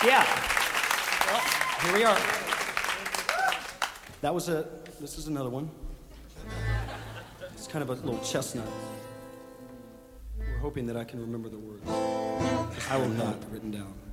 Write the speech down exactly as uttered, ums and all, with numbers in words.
Yeah. Well, here we are. That was a, this is another one. It's kind of a little chestnut. We're hoping that I can remember the words. I will not, written down.